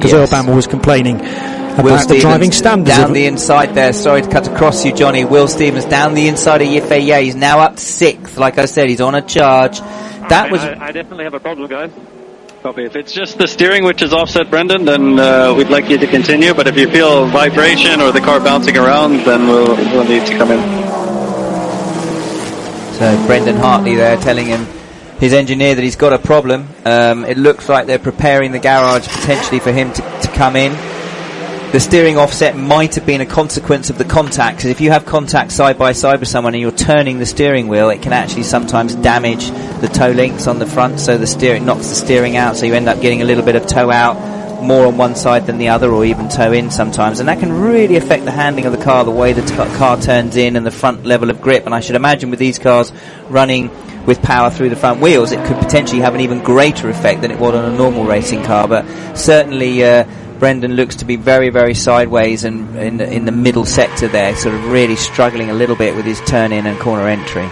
because Earl Bamber was complaining about the driving standards. Down the inside there, sorry to cut across you, Johnny. Will Stevens down the inside of Yifei. He's now up to 6th. Like I said, he's on a charge. I definitely have a problem, guys. Copy. If it's just the steering which is offset, Brendan, then we'd like you to continue. But if you feel vibration or the car bouncing around, then we'll need to come in. So Brendan Hartley there telling his engineer that he's got a problem. It looks like they're preparing the garage potentially for him to come in. The steering offset might have been a consequence of the contact, because if you have contact side by side with someone and you're turning the steering wheel, it can actually sometimes damage the toe links on the front, so it knocks the steering out, so you end up getting a little bit of toe out, more on one side than the other, or even toe in sometimes, and that can really affect the handling of the car, the way the car turns in and the front level of grip. And I should imagine with these cars running with power through the front wheels, it could potentially have an even greater effect than it would on a normal racing car. But certainly Brendan looks to be very, very sideways and in the middle sector there, sort of really struggling a little bit with his turn in and corner entry.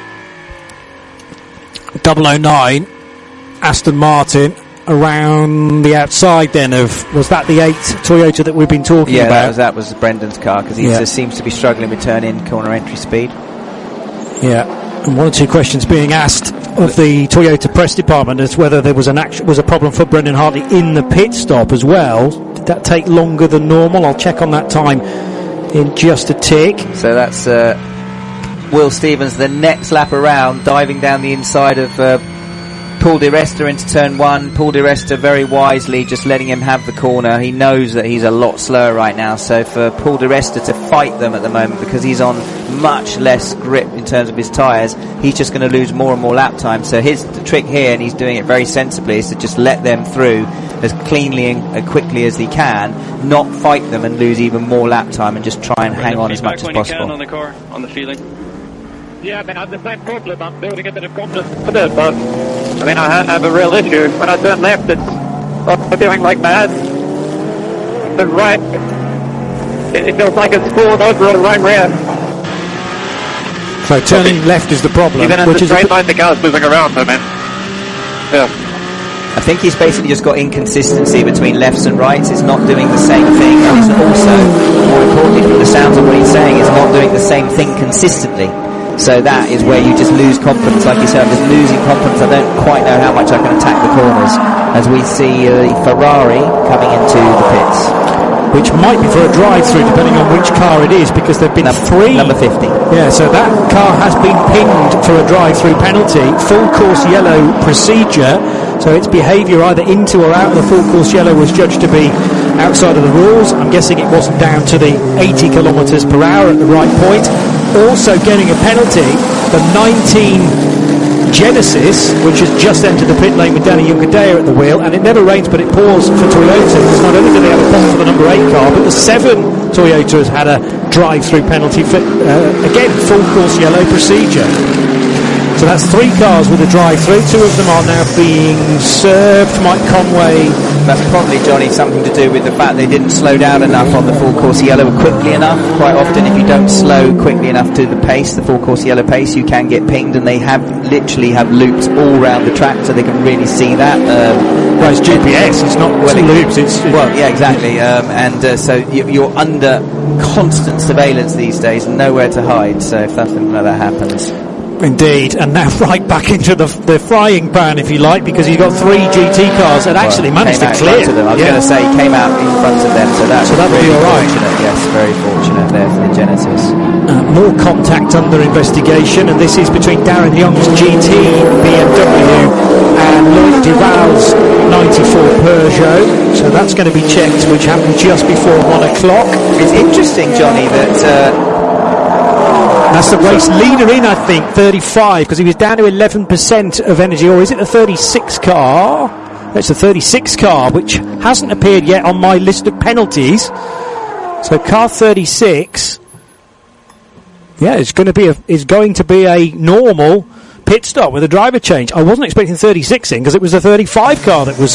009 Aston Martin around the outside then of, was that the 8 Toyota that we've been talking about? Yeah, that was Brendan's car, because he just seems to be struggling with turn in, corner entry speed. Yeah. And one or two questions being asked of the Toyota press department as whether there was a problem for Brendan Hartley in the pit stop as well. Did that take longer than normal? I'll check on that time in just a tick. So that's Will Stevens the next lap around, diving down the inside of Paul Di Resta into turn 1. Paul Di Resta very wisely just letting him have the corner. He knows that he's a lot slower right now, so for Paul Di Resta to fight them at the moment, because he's on much less grip in terms of his tyres, he's just going to lose more and more lap time. So the trick here, and he's doing it very sensibly, is to just let them through as cleanly and quickly as he can, not fight them and lose even more lap time, and just try and hang on as much as possible. On the car, on the feeling. Yeah, I have the same problem. I'm building a bit of confidence with it, but I have a real issue. When I turn left, it's feeling like mad. The right, it feels like it's pulled over on the right rear. So turning left is the problem. Even in the straight line, the car's moving around, though, man. Yeah. I think he's basically just got inconsistency between lefts and rights. It's not doing the same thing, and it's also, more importantly from the sounds of what he's saying, it's not doing the same thing consistently. So that is where you just lose confidence. Like you said, I'm just losing confidence. I don't quite know how much I can attack the corners, as we see Ferrari coming into the pits, which might be for a drive-through depending on which car it is, because there have been three. Number 50. Yeah, so that car has been pinged for a drive-through penalty. Full course yellow procedure, so its behaviour either into or out of the full course yellow was judged to be outside of the rules. I'm guessing it wasn't down to the 80 kilometres per hour at the right point. Also getting a penalty, the 19 Genesis, which has just entered the pit lane with Danny Juncadella at the wheel, and it never rains but it pours for Toyota, because not only do they have a problem for the number 8 car, but the 7 Toyota has had a drive-through penalty for, again, full course yellow procedure. So that's 3 cars with a drive-through. 2 of them are now being served. Mike Conway. That's probably, Johnny, something to do with the fact they didn't slow down enough on the full course yellow quickly enough. Quite often, if you don't slow quickly enough to the pace, the full course yellow pace, you can get pinged, and they literally have loops all around the track, so they can really see that. Well, it's GPS, it's not loops. Yeah, exactly. So you're under constant surveillance these days, nowhere to hide. So if something like that happens. Indeed, and now right back into the frying pan, if you like, because he's got 3 GT cars that actually managed to clear. Them. I was going to say he came out in front of them, so that would be all right. Yes, very fortunate there for the Genesis. More contact under investigation, and this is between Darren Young's GT BMW and Lloyd Duval's 94 Peugeot. So that's going to be checked, which happened just before 1 o'clock. It's interesting, Johnny, that. That's the race leader in, I think, 35, because he was down to 11% of energy. Or is it the 36 car? It's the 36 car, which hasn't appeared yet on my list of penalties. So car 36, yeah, is going to be a normal pit stop with a driver change. I wasn't expecting 36 in, because it was the 35 car that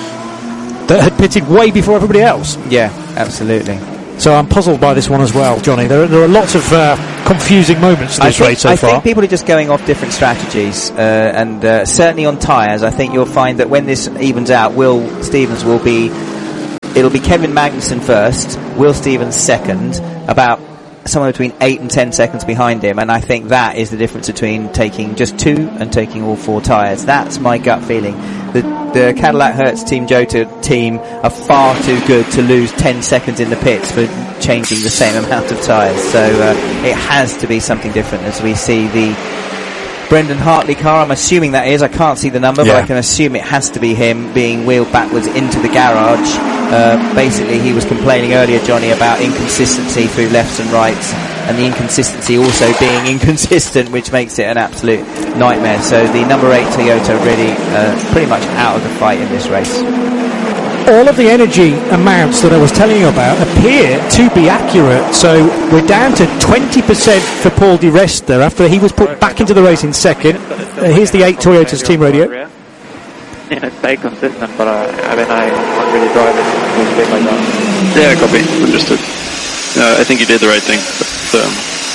had pitted way before everybody else. Yeah, absolutely. So I'm puzzled by this one as well, Johnny. There are lots of confusing moments in this race so far. I think people are just going off different strategies, and certainly on tyres, I think you'll find that when this evens out, Will Stevens will be it'll be Kevin Magnussen first, Will Stevens second, about somewhere between 8 and 10 seconds behind him, and I think that is the difference between taking just 2 and taking all 4 tyres. That's my gut feeling. The Cadillac Hertz Team Jota team are far too good to lose 10 seconds in the pits for changing the same amount of tyres, so it has to be something different as we see the Brendan Hartley car. I'm assuming that is, I can't see the number, but I can assume it has to be him being wheeled backwards into the garage. Basically he was complaining earlier, Johnny, about inconsistency through lefts and rights, and the inconsistency also being inconsistent, which makes it an absolute nightmare. So the number 8 Toyota really pretty much out of the fight in this race. All of the energy amounts that I was telling you about appear to be accurate. So we're down to 20% for Paul Di Resta after he was put back into the race in second. Here's the 8 Toyota's team radio. Yeah, stay consistent, but I can't really drive it a bit like that. Yeah, copy. Understood. I think you did the right thing. But,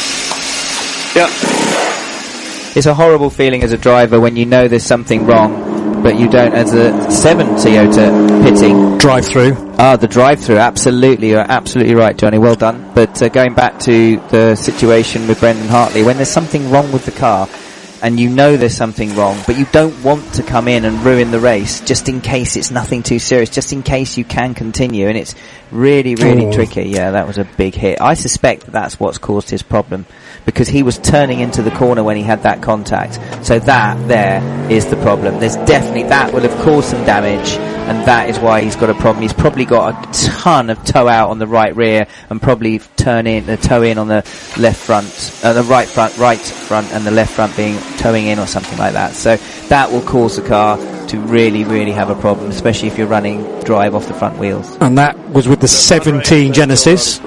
yeah. It's a horrible feeling as a driver when you know there's something wrong, but you don't. As a 7 Toyota pitting drive-through. The drive-through, absolutely. You're absolutely right, Johnny. Well done. But going back to the situation with Brendan Hartley, when there's something wrong with the car, and you know there's something wrong, but you don't want to come in and ruin the race just in case it's nothing too serious, just in case you can continue, and it's really, really tricky. Yeah, that was a big hit. I suspect that's what's caused his problem, because he was turning into the corner when he had that contact. So that there is the problem. There's definitely, that will have caused some damage, and that is why he's got a problem. He's probably got a ton of toe out on the right rear, and probably toe in on the left front, the right front, and the left front being towing in or something like that. So that will cause the car to really, really have a problem, especially if you're running drive off the front wheels. And that was with the 17 Genesis.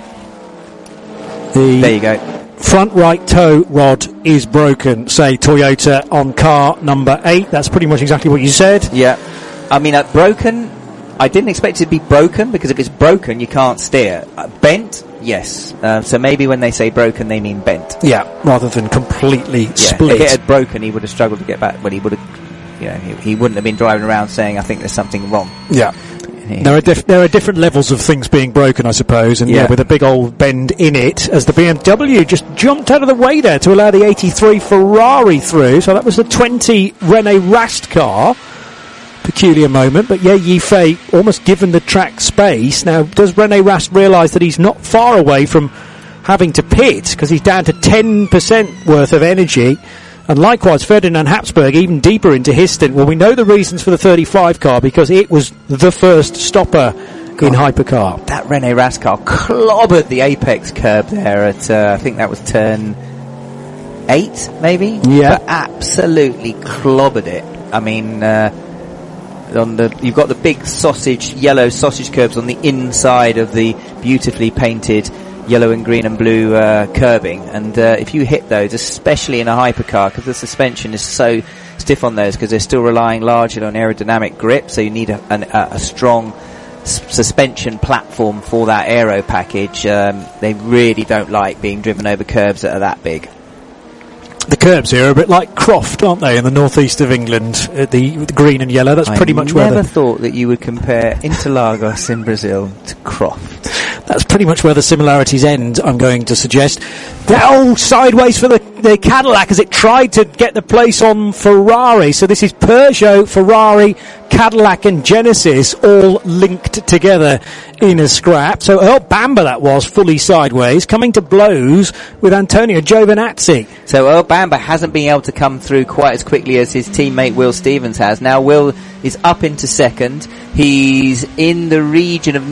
There you go. Front right toe rod is broken, say Toyota on car number 8. That's pretty much exactly what you said. Yeah. I mean, broken, I didn't expect it to be broken, because if it's broken, you can't steer. Bent, yes. So maybe when they say broken, they mean bent. Yeah, rather than completely split. If it had broken, he would have struggled to get back. Well, he would have, he wouldn't have been driving around saying, I think there's something wrong. Yeah. There are different levels of things being broken, I suppose, and with a big old bend in it, as the BMW just jumped out of the way there to allow the 83 Ferrari through. So that was the 20 Rene Rast car. Peculiar moment, but Yifei almost given the track space. Now, does Rene Rast realise that he's not far away from having to pit, because he's down to 10% worth of energy? And likewise, Ferdinand Habsburg even deeper into his stint. Well, we know the reasons for the 35 car, because it was the first stopper in hypercar. That Rene Rast car clobbered the apex curb there at, I think that was turn 8, maybe? Yeah. But absolutely clobbered it. I mean, you've got the big yellow sausage curbs on the inside of the beautifully painted yellow and green and blue curbing, and if you hit those, especially in a hypercar, because the suspension is so stiff on those, because they're still relying largely on aerodynamic grip, so you need a strong suspension platform for that aero package. They really don't like being driven over curbs that are that big. The curbs here are a bit like Croft, aren't they, in the northeast of England, the green and yellow. That's pretty much where... I never thought that you would compare Interlagos in Brazil to Croft. That's pretty much where the similarities end, I'm going to suggest. Sideways for the Cadillac as it tried to get the place on Ferrari. So this is Peugeot, Ferrari, Cadillac and Genesis all linked together in a scrap. So Earl Bamber, that was, fully sideways, coming to blows with Antonio Giovinazzi. So Earl Bamber hasn't been able to come through quite as quickly as his teammate Will Stevens has. Now Will is up into second. He's in the region of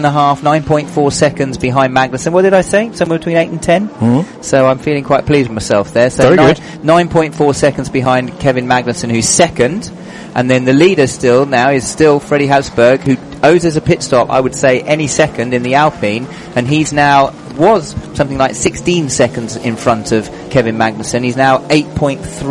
9.4 seconds behind Magnussen. What did I say? Somewhere between 8 and 10? Mm-hmm. So I'm feeling quite pleased with myself there. So 9.4 seconds behind Kevin Magnussen, who's second. And then the leader is still Freddie Habsburg, who owes us a pit stop, I would say, any second in the Alpine. And he's was something like 16 seconds in front of Kevin Magnussen. He's now 8.3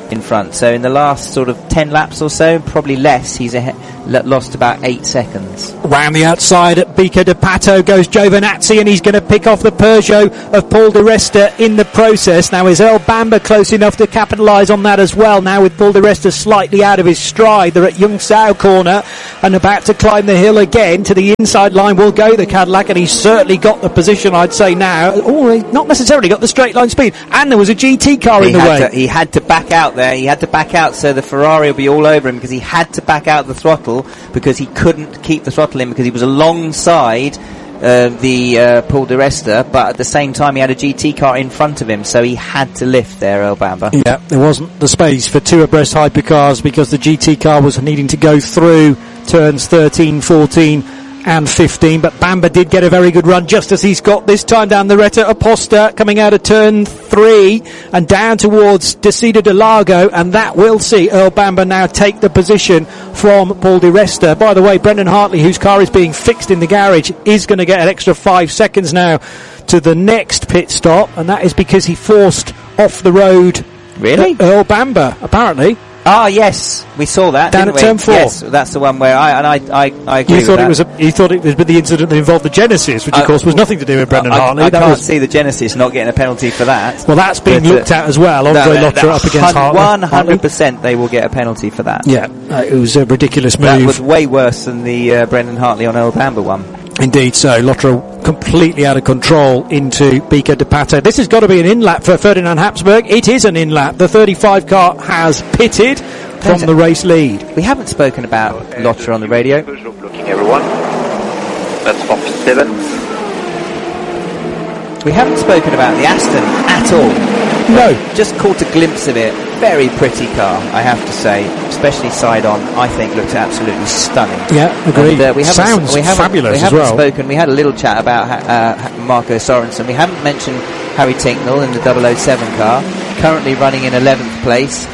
in front. So in the last sort of 10 laps or so, probably less, he's lost about 8 seconds. Round the outside at Bica de Pato goes Giovinazzi, and he's going to pick off the Peugeot of Paul di Resta in the process. Now is Earl Bamber close enough to capitalise on that as well? Now with Paul di Resta slightly out of his stride, they're at Yung Sao corner and about to climb the hill again. To the inside line will go the Cadillac, and he's certainly got the position, I'd say now. Oh, he's not necessarily got the straight line speed, and there was a GT car in the way. He had to back out there. He had to back out so the Ferrari will be all over him, because he had to back out the throttle because he couldn't keep the throttle in because he was alongside the Paul di Resta, but at the same time he had a GT car in front of him, so he had to lift there, Earl Bamber. Yeah, there wasn't the space for two abreast hypercars because the GT car was needing to go through turns 13, 14 and 15, but Bamber did get a very good run just as he's got this time down the Retta Oposta, coming out of turn 3 and down towards Desida de Lago, and that will see Earl Bamber now take the position from Paul di Resta. By the way, Brendan Hartley, whose car is being fixed in the garage, is going to get an extra 5 seconds now to the next pit stop, and that is because he forced off the road Earl Bamber, apparently. Ah, yes, we saw that, down didn't at we? turn 4. Yes, that's the one where I agree. You thought it was he thought it was the incident that involved the Genesis, which of course was nothing to do with Brendan Hartley. I can't see the Genesis not getting a penalty for that. Well, that's being looked at as well. Andre Lotterer up against Hartley. 100% they will get a penalty for that. Yeah, it was a ridiculous move. That was way worse than the Brendan Hartley on Earl Bamber one. Indeed so. Lotterer completely out of control into Bica de Pato. This has got to be an in-lap for Ferdinand Habsburg. It is an in-lap. The 35 car has pitted from the race lead. We haven't spoken about Lotterer on the radio. Blocking everyone. That's off 7. We haven't spoken about the Aston at all. No. Just caught a glimpse of it. Very pretty car, I have to say. Especially side on, I think looks absolutely stunning. Yeah, agreed. And, Sounds fabulous as well. We had a little chat about Marco Sorensen. We haven't mentioned Harry Tinknell in the 007 car, currently running in 11th place.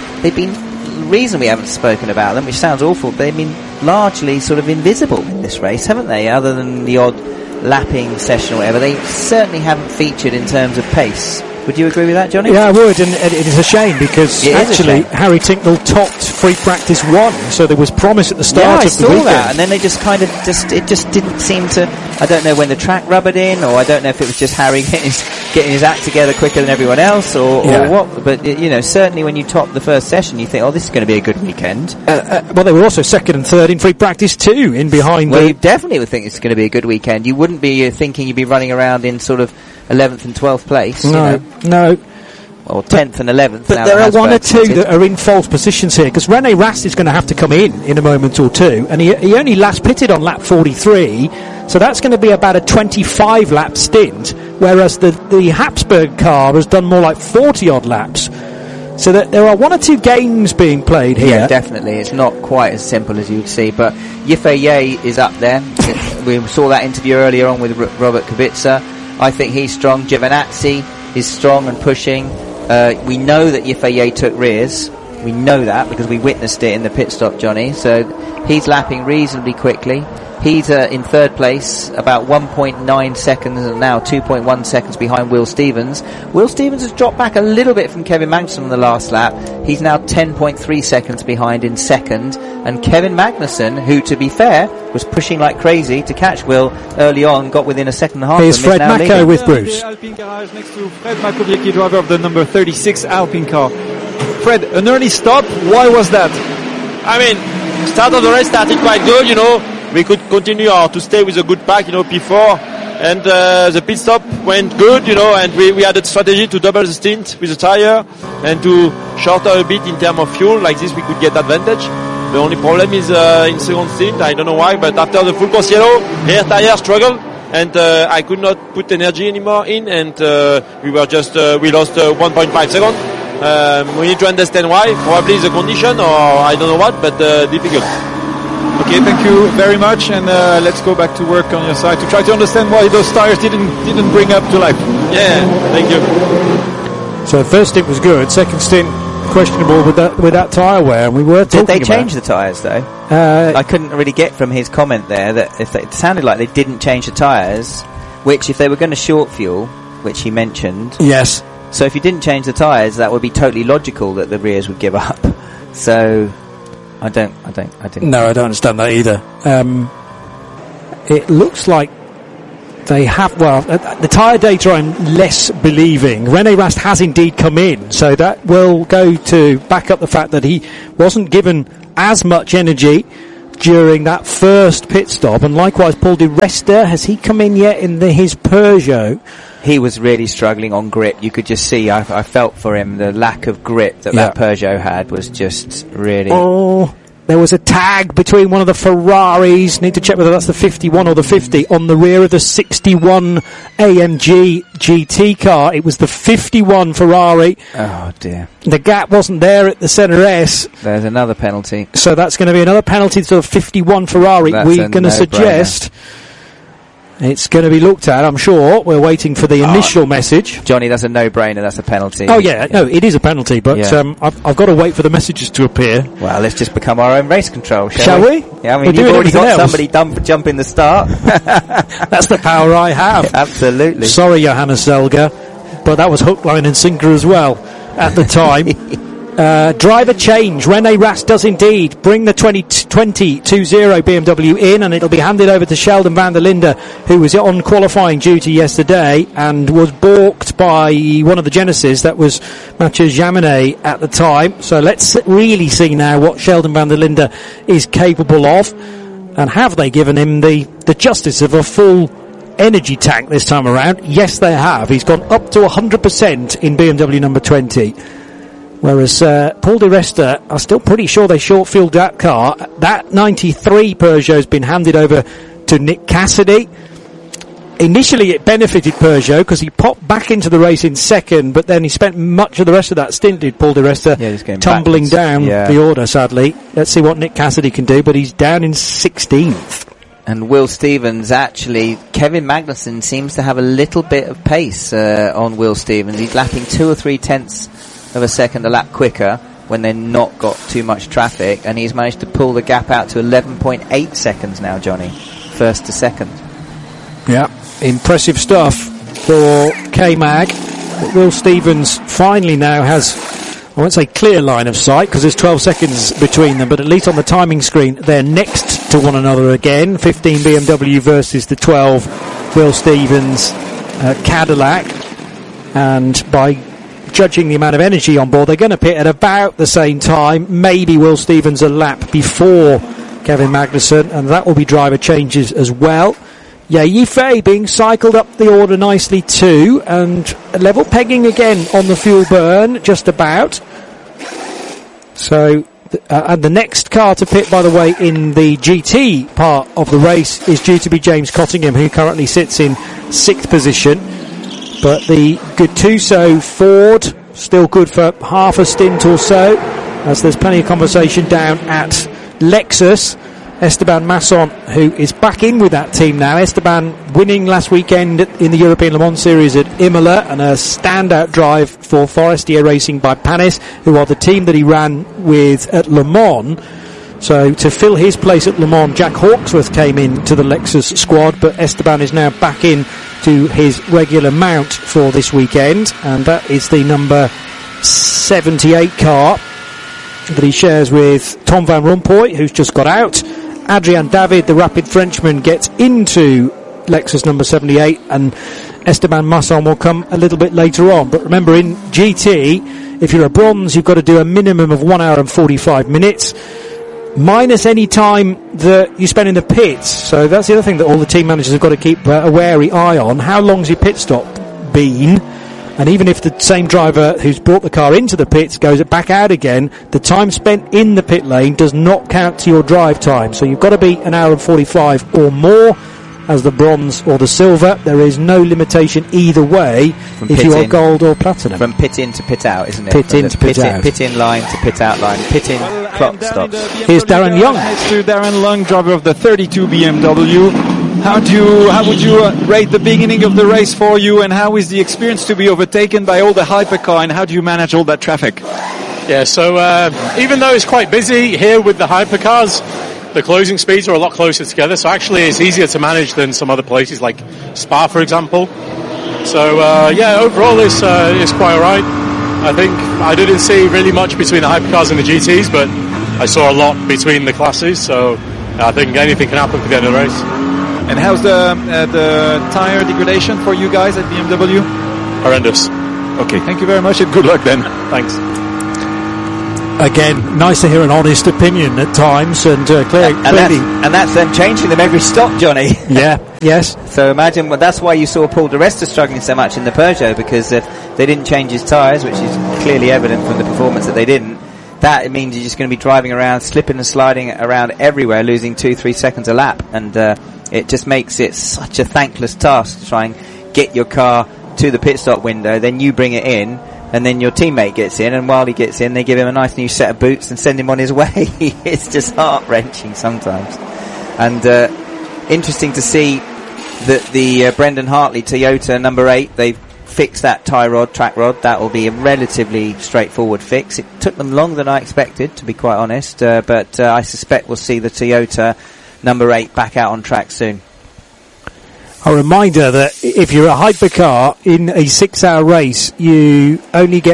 The reason we haven't spoken about them, which sounds awful, but they've been largely sort of invisible in this race, haven't they? Other than the odd lapping session or whatever, they certainly haven't featured in terms of pace. Would you agree with that, Johnny? Yeah, I would, and it is a shame because actually Harry Tinknell topped free practice 1, so there was promise at the start of the weekend. That, and then they just kind of it just didn't seem to. I don't know when the track rubbered in, or I don't know if it was just Harry getting his act together quicker than everyone else, or what. But certainly when you top the first session, you think, oh, this is going to be a good weekend. Well, they were also 2nd and 3rd in free practice 2 in behind. Well, you definitely would think it's going to be a good weekend. You wouldn't be thinking you'd be running around in sort of 11th and 12th place. No. Or 10th and 11th. But there are one or two that are in false positions here, because René Rast is going to have to come in a moment or two, and he only last pitted on lap 43, so that's going to be about a 25 lap stint, whereas the Habsburg car has done more like 40 odd laps. So that there are one or two games being played here. Yeah, definitely. It's not quite as simple as you would see, but Yifei is up there. We saw that interview earlier on with Robert Kubica. I think he's strong. Giovinazzi is strong and pushing. We know that Yifei took rears. We know that because we witnessed it in the pit stop, Johnny. So he's lapping reasonably quickly. He's in 3rd place, about 1.9 seconds, and now 2.1 seconds behind Will Stevens. Will Stevens has dropped back a little bit from Kevin Magnussen on the last lap. He's now 10.3 seconds behind in 2nd. And Kevin Magnussen, who, to be fair, was pushing like crazy to catch Will early on, got within a second and a half. Here's Fred Macko with Bruce. Alpine garage next to Fred Makowiecki, driver of the number 36 Alpine car. Fred, an early stop, why was that? I mean, start of the race started quite good, We could continue to stay with a good pack, P4. And the pit stop went good, and we had a strategy to double the stint with the tire and to shorter a bit in terms of fuel. Like this, we could get advantage. The only problem is in second stint, I don't know why, but after the full course yellow, rear tire struggled. And I could not put energy anymore in, and we lost 1.5 seconds. We need to understand why. Probably the condition, or I don't know what, but difficult. Okay, thank you very much, and let's go back to work on your side to try to understand why those tires didn't bring up to life. Yeah, thank you. So first stint was good, second stint questionable with that tyre wear, and we were talking about. Did they change the tyres though? I couldn't really get from his comment there that it sounded like they didn't change the tyres, which if they were going to short fuel, which he mentioned, yes, So if you didn't change the tyres, that would be totally logical that the rears would give up. So I don't. No, I don't understand that either. It looks like they have, the tyre data I'm less believing. René Rast has indeed come in, so that will go to back up the fact that he wasn't given as much energy during that first pit stop, and likewise Paul di Resta, has he come in yet in his Peugeot? He was really struggling on grip. You could just see, I felt for him, the lack of grip that Peugeot had was just really... Oh, there was a tag between one of the Ferraris, need to check whether that's the 51 or the 50, on the rear of the 61 AMG GT car. It was the 51 Ferrari. Oh dear. The gap wasn't there at the centre S. There's another penalty. So that's going to be another penalty to the 51 Ferrari. We're going to suggest it's going to be looked at, I'm sure. We're waiting for the initial message. Johnny, that's a no-brainer. That's a penalty. Oh, yeah. No, it is a penalty, but I've got to wait for the messages to appear. Well, let's just become our own race control, shall we? Yeah, I mean, you've already got somebody jumping the start. That's the power I have. Absolutely. Sorry, Johannes Zelger, but that was hook, line and sinker as well at the time. Driver change. René Rast does indeed bring the 2020 BMW in, and it'll be handed over to Sheldon van der Linde, who was on qualifying duty yesterday and was balked by one of the Genesis. That was Mathieu Jaminet at the time. So let's really see now what Sheldon van der Linde is capable of, and have they given him the justice of a full energy tank this time around? Yes, they have. He's gone up to 100% in BMW number 20. Whereas Paul di Resta, I'm still pretty sure they short-fueled that car. That 93 Peugeot's been handed over to Nick Cassidy. Initially it benefited Peugeot because he popped back into the race in second, but then he spent much of the rest of that stint, did Paul di Resta, tumbling down the order, sadly. Let's see what Nick Cassidy can do, but he's down in 16th. And Will Stevens, actually, Kevin Magnussen seems to have a little bit of pace on Will Stevens. He's lapping 2 or 3 tenths of a second a lap quicker when they're not got too much traffic, and he's managed to pull the gap out to 11.8 seconds now, Johnny, first to second. Yeah, impressive stuff for K-Mag. Will Stevens finally now has, I won't say clear line of sight because there's 12 seconds between them, but at least on the timing screen they're next to one another again. 15 BMW versus the 12 Will Stevens Cadillac, and by judging the amount of energy on board, they're going to pit at about the same time. Maybe Will Stevens a lap before Kevin Magnussen, and that will be driver changes as well. Yifei being cycled up the order nicely too, and level pegging again on the fuel burn, just about. So, and the next car to pit, by the way, in the GT part of the race is due to be James Cottingham, who currently sits in 6th position. But the Guttuso Ford, still good for half a stint or so, as there's plenty of conversation down at Lexus. Esteban Masson, who is back in with that team now. Esteban winning last weekend in the European Le Mans Series at Imola, and a standout drive for Forestier Racing by Panis, who are the team that he ran with at Le Mans. So to fill his place at Le Mans, Jack Hawksworth came in to the Lexus squad, but Esteban is now back in to his regular mount for this weekend, and that is the number 78 car that he shares with Tom Van Rompuy, who's just got out. Adrian David, the rapid Frenchman, gets into Lexus number 78, and Esteban Masson will come a little bit later on. But remember, in GT, if you're a bronze, you've got to do a minimum of 1 hour and 45 minutes. Minus any time that you spend in the pits. So that's the other thing that all the team managers have got to keep a wary eye on. How long's your pit stop been? And even if the same driver who's brought the car into the pits goes back out again, the time spent in the pit lane does not count to your drive time. So you've got to be 1 hour and 45 or more as the bronze or the silver. There is no limitation either way if you are gold or platinum. From pit in to pit out, isn't it? Pit in to pit out. Pit in line to pit out line. Pit in, clock stops. Here's Darren Young. It's to Darren Young, driver of the 32 BMW. How would you rate the beginning of the race for you, and how is the experience to be overtaken by all the hypercar, and how do you manage all that traffic? Yeah, so even though it's quite busy here with the hypercars, the closing speeds are a lot closer together, so actually it's easier to manage than some other places like Spa, for example. So overall it's quite alright. I think I didn't see really much between the hypercars and the GTs, but I saw a lot between the classes, so I think anything can happen for the end of the race. And how's the tire degradation for you guys at BMW? Horrendous. Okay, thank you very much and good luck then. Thanks. Again, nice to hear an honest opinion at times, and clearly... And that's them changing them every stop, Johnny. Yeah, yes. So imagine, that's why you saw Paul di Resta struggling so much in the Peugeot, because if they didn't change his tyres, which is clearly evident from the performance that they didn't, that means you're just going to be driving around, slipping and sliding around everywhere, losing 2-3 seconds a lap, and it just makes it such a thankless task to try and get your car to the pit stop window, then you bring it in, and then your teammate gets in, and while he gets in, they give him a nice new set of boots and send him on his way. It's just heart-wrenching sometimes. And interesting to see that the Brendan Hartley Toyota number 8, they've fixed that track rod. That will be a relatively straightforward fix. It took them longer than I expected, to be quite honest, but I suspect we'll see the Toyota number 8 back out on track soon. A reminder that if you're a hypercar in a 6-hour race, you only get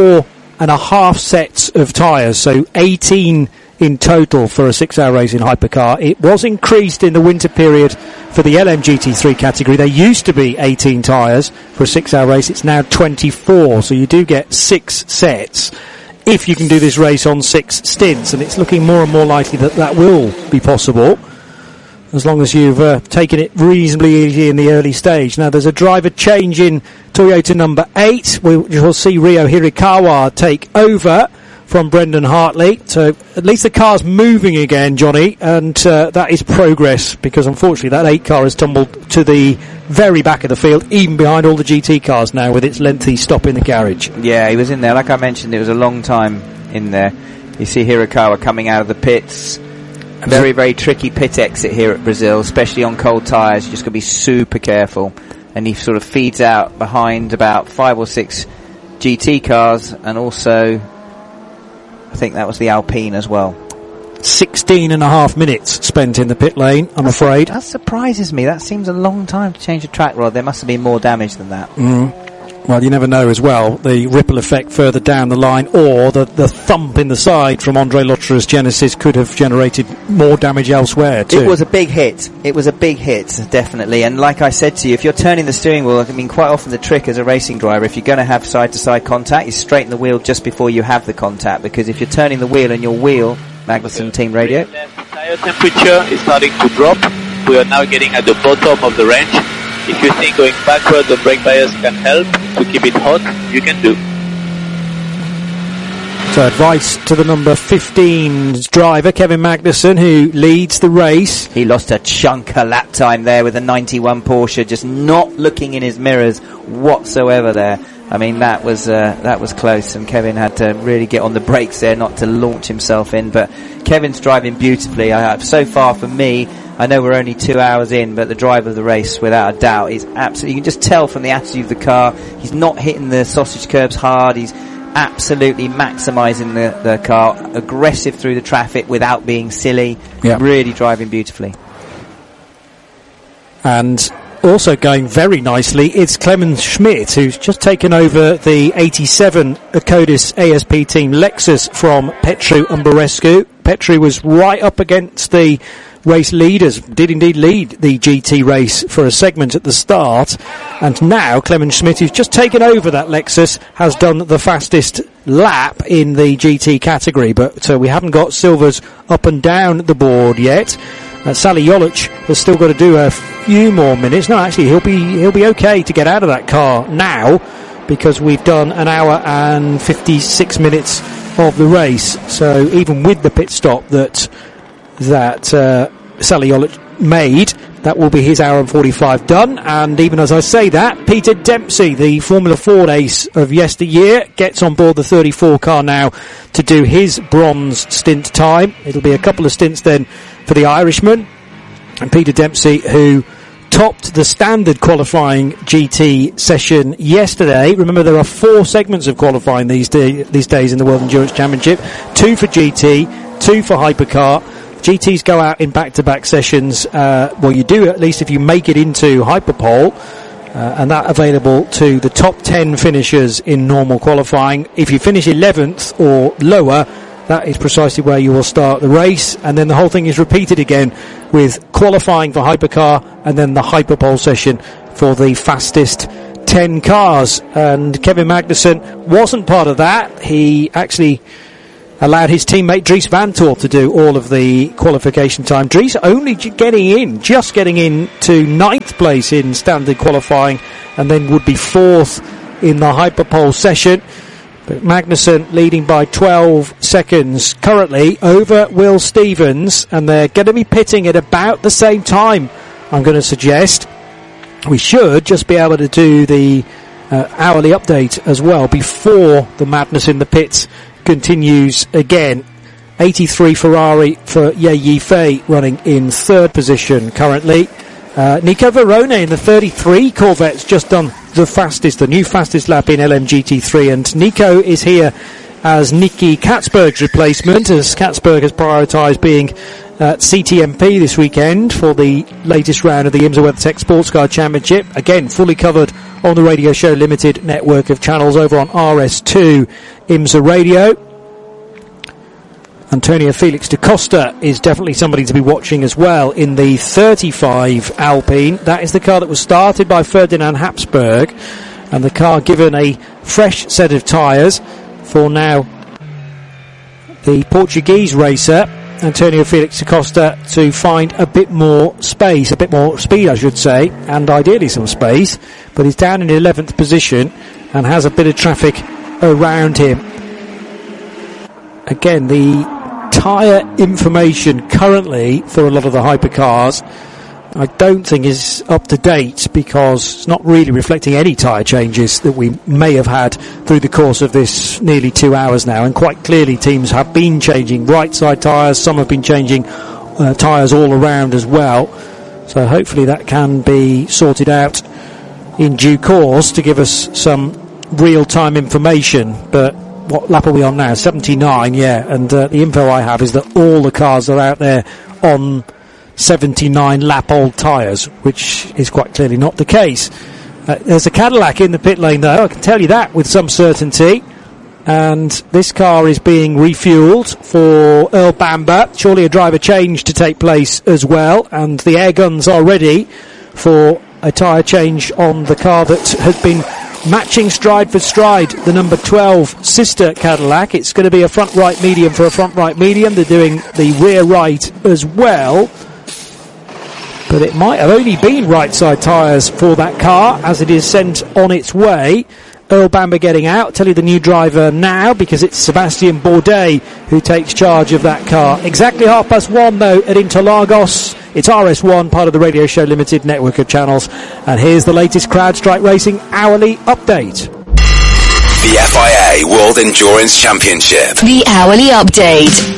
4.5 sets of tyres, so 18 in total for a 6-hour race in hypercar. It was increased in the winter period for the LMGT3 category. There used to be 18 tyres for a 6-hour race. It's now 24, so you do get 6 sets if you can do this race on 6 stints, and it's looking more and more likely that that will be possible, as long as you've taken it reasonably easy in the early stage. Now, there's a driver change in Toyota number 8. We'll see Ryo Hirakawa take over from Brendan Hartley. So at least the car's moving again, Johnny, and that is progress, because unfortunately that 8 car has tumbled to the very back of the field, even behind all the GT cars now, with its lengthy stop in the garage. Yeah, he was in there. Like I mentioned, it was a long time in there. You see Hirakawa coming out of the pits. Very, very tricky pit exit here at Brazil, especially on cold tyres. You're just going to be super careful. And he sort of feeds out behind about 5 or 6 GT cars, and also I think that was the Alpine as well. 16.5 minutes spent in the pit lane, I'm afraid. That surprises me. That seems a long time to change a track rod. There must have been more damage than that. Well, you never know as well. The ripple effect further down the line, or the thump in the side from Andre Lotterer's Genesis could have generated more damage elsewhere too. It was a big hit. It was a big hit, definitely. And like I said to you, if you're turning the steering wheel, I mean, quite often the trick as a racing driver, if you're going to have side-to-side contact, is straighten the wheel just before you have the contact, because if you're turning the wheel and your wheel, Magnussen Team Radio, tire temperature is starting to drop. We are now getting at the bottom of the range. If you think going backwards the brake bias can help to keep it hot, you can do. So advice to the number 15's driver, Kevin Magnussen, who leads the race. He lost a chunk of lap time there with a 91 Porsche, just not looking in his mirrors whatsoever there. I mean, that was close, and Kevin had to really get on the brakes there not to launch himself in. But Kevin's driving beautifully. So far for me, I know we're only 2 hours in, but the driver of the race, without a doubt, is absolutely, you can just tell from the attitude of the car, he's not hitting the sausage curbs hard, he's absolutely maximising the car, aggressive through the traffic without being silly, really driving beautifully. And also going very nicely, it's Clemens Schmidt, who's just taken over the 87 Codis ASP team Lexus from Petru Umberescu. Petru was right up against the race leaders, did indeed lead the GT race for a segment at the start, and now Clemens Schmidt, who's just taken over that Lexus, has done the fastest lap in the GT category, but we haven't got silvers up and down the board yet. Sally Jolic has still got to do a few more minutes. No, actually, he'll be okay to get out of that car now, because we've done an hour and 56 minutes of the race. So even with the pit stop that Sally Jolic made, that will be his hour and 45 done. And even as I say that, Peter Dempsey, the Formula Ford ace of yesteryear, gets on board the 34 car now to do his bronze stint time. It'll be a couple of stints then for the Irishman. And Peter Dempsey, who topped the standard qualifying GT session yesterday. Remember, there are 4 segments of qualifying these days in the World Endurance Championship. 2 for GT, 2 for Hypercar. GTs go out in back-to-back sessions. Well, you do at least if you make it into Hyperpole. and that available to the top 10 finishers in normal qualifying. If you finish 11th or lower, that is precisely where you will start the race, and then the whole thing is repeated again with qualifying for hypercar and then the hyperpole session for the fastest 10 cars. And Kevin Magnussen wasn't part of that. He actually allowed his teammate Dries Vanthoor to do all of the qualification time. Dries only just getting in to 9th place in standard qualifying, and then would be 4th in the hyperpole session. But Magnussen leading by 12 seconds currently over Will Stevens, and they're going to be pitting at about the same time, I'm going to suggest. We should just be able to do the hourly update as well before the madness in the pits continues again. 83 Ferrari for Ye Yifei running in 3rd position currently. Nico Verone in the 33 Corvette's just done the new fastest lap in LMGT3, and Nico is here as Nicky Katzberg's replacement, as Katzberg has prioritised being at CTMP this weekend for the latest round of the IMSA WeatherTech Sports Car Championship. Again, fully covered on the Radio Show Limited network of channels over on RS2 IMSA Radio. Antonio Felix da Costa is definitely somebody to be watching as well in the 35 Alpine. That is the car that was started by Ferdinand Habsburg, and the car given a fresh set of tyres for now the Portuguese racer Antonio Felix da Costa to find a bit more space, a bit more speed I should say, and ideally some space, but he's down in 11th position and has a bit of traffic around him. Again, the tyre information currently for a lot of the hypercars I don't think is up to date, because it's not really reflecting any tyre changes that we may have had through the course of this nearly 2 hours now, and quite clearly teams have been changing right side tyres, some have been changing tyres all around as well, so hopefully that can be sorted out in due course to give us some real-time information. But what lap are we on now? 79, yeah. And the info I have is that all the cars are out there on 79 lap old tyres, which is quite clearly not the case. There's a Cadillac in the pit lane though, I can tell you that with some certainty. And this car is being refueled for Earl Bamber. Surely a driver change to take place as well. And the air guns are ready for a tyre change on the car that has been matching stride for stride the number 12 sister Cadillac. It's going to be a front right medium for a front right medium. They're doing the rear right as well, but it might have only been right side tyres for that car as it is sent on its way. Earl Bamber getting out. Tell you the new driver now, because it's Sebastian Bourdais who takes charge of that car. Exactly 1:30 though at Interlagos. It's RS1, part of the Radio Show Limited network of channels. And here's the latest CrowdStrike Racing hourly update. The FIA World Endurance Championship. The hourly update.